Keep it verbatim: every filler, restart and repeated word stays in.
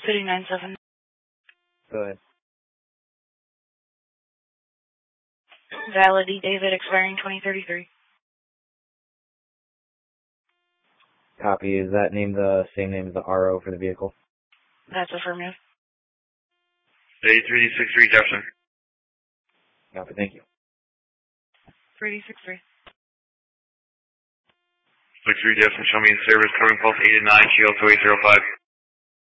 City nine seven. Go ahead. Valid D. David, expiring twenty thirty-three. Copy. Is that name the same name as the R O for the vehicle? That's affirmative. eighty-three sixty-three Jefferson. Copy. Thank you. three D six three. six three Jefferson, show me in service, covering pulse eight and nine, Shield two eight zero five.